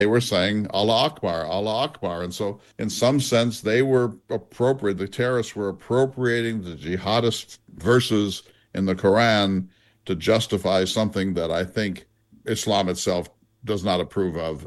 They were saying Allah Akbar, Allah Akbar. And so, in some sense, they were appropriate. The terrorists were appropriating the jihadist verses in the Quran to justify something that I think Islam itself does not approve of.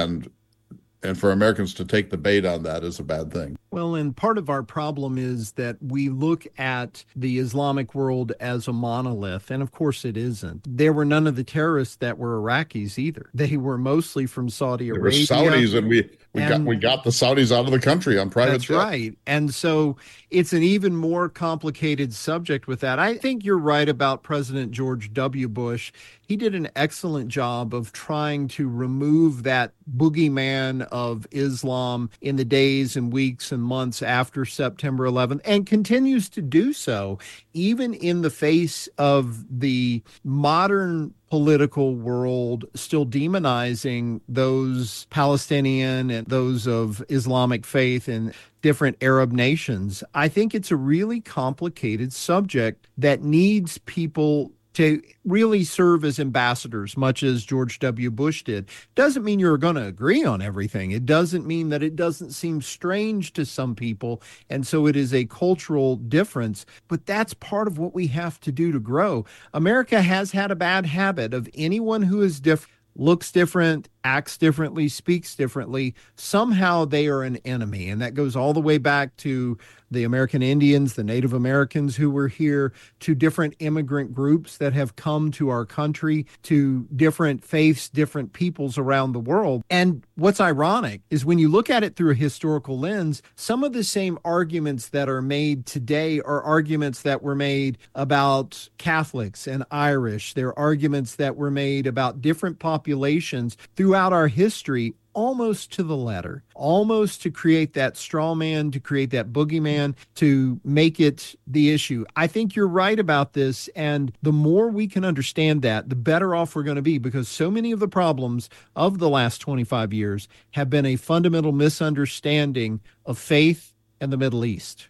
And for Americans to take the bait on that is a bad thing. Well, and part of our problem is that we look at the Islamic world as a monolith, and of course it isn't. There were none of the terrorists that were Iraqis either. They were mostly from Saudi There were Arabia. Saudis, and we got the Saudis out of the country on private That's jets. right. And so it's an even more complicated subject with that. I think you're right about President George W. Bush. He did an excellent job of trying to remove that boogeyman of Islam in the days and weeks and months after September 11th, and continues to do so, even in the face of the modern political world still demonizing those Palestinian and those of Islamic faith in different Arab nations. I think it's a really complicated subject that needs people to really serve as ambassadors, much as George W. Bush did. Doesn't mean you're going to agree on everything. It doesn't mean that it doesn't seem strange to some people, and so it is a cultural difference. But that's part of what we have to do to grow. America has had a bad habit of anyone who is different, looks different, acts differently, speaks differently, somehow they are an enemy. And that goes all the way back to the American Indians, the Native Americans who were here, to different immigrant groups that have come to our country, to different faiths, different peoples around the world. And what's ironic is when you look at it through a historical lens, some of the same arguments that are made today are arguments that were made about Catholics and Irish. They're arguments that were made about different populations throughout our history, almost to the letter, almost to create that straw man, to create that boogeyman, to make it the issue. I think you're right about this. And the more we can understand that, the better off we're going to be, because so many of the problems of the last 25 years have been a fundamental misunderstanding of faith and the Middle East.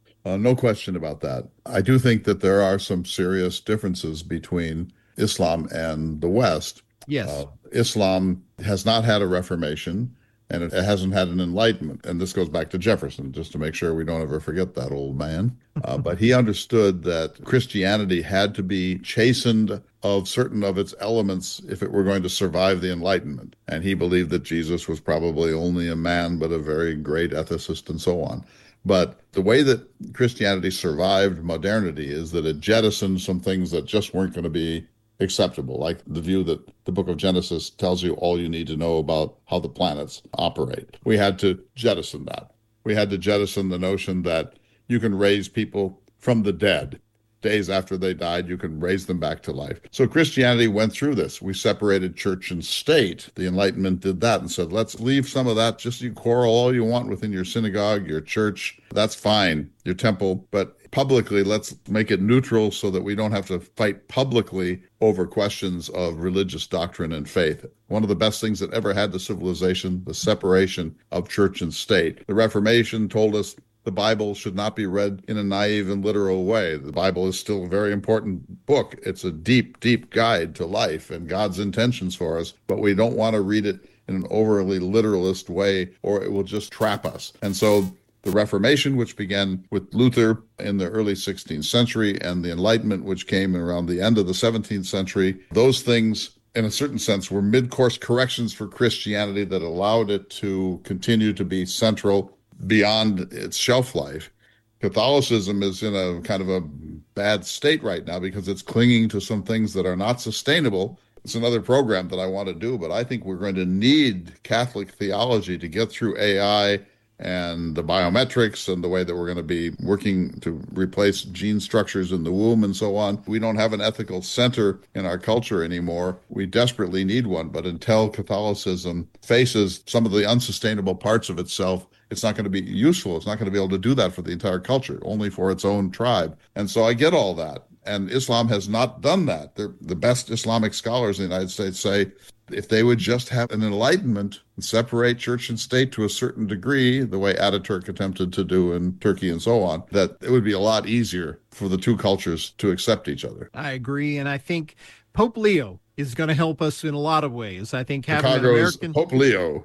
No question about that. I do think that there are some serious differences between Islam and the West. Yes. Islam has not had a reformation, and it hasn't had an enlightenment. And this goes back to Jefferson, just to make sure we don't ever forget that old man. But he understood that Christianity had to be chastened of certain of its elements if it were going to survive the Enlightenment. And he believed that Jesus was probably only a man, but a very great ethicist and so on. But the way that Christianity survived modernity is that it jettisoned some things that just weren't going to be acceptable, like the view that the book of Genesis tells you all you need to know about how the planets operate. We had to jettison that. We had to jettison the notion that you can raise people from the dead. Days after they died, you can raise them back to life. So Christianity went through this. We separated church and state. The Enlightenment did that and said, let's leave some of that. Just you quarrel all you want within your synagogue, your church. That's fine, your temple. But publicly, let's make it neutral so that we don't have to fight publicly over questions of religious doctrine and faith. One of the best things that ever had the civilization, the separation of church and state. The Reformation told us the Bible should not be read in a naive and literal way. The Bible is still a very important book. It's a deep, deep guide to life and God's intentions for us, but we don't want to read it in an overly literalist way, or it will just trap us. And so the Reformation, which began with Luther in the early 16th century, and the Enlightenment, which came around the end of the 17th century, those things, in a certain sense, were mid-course corrections for Christianity that allowed it to continue to be central beyond its shelf life. Catholicism is in a kind of a bad state right now because it's clinging to some things that are not sustainable. It's another program that I want to do, but I think we're going to need Catholic theology to get through AI and the biometrics and the way that we're going to be working to replace gene structures in the womb and so on. We don't have an ethical center in our culture anymore. We desperately need one, but until Catholicism faces some of the unsustainable parts of itself, it's not going to be useful. It's not going to be able to do that for the entire culture, only for its own tribe. And so I get all that. And Islam has not done that. The best Islamic scholars in the United States say if they would just have an enlightenment and separate church and state to a certain degree, the way Ataturk attempted to do in Turkey and so on, that it would be a lot easier for the two cultures to accept each other. I agree. And I think Pope Leo is going to help us in a lot of ways. I think having an Chicago's American Pope Leo.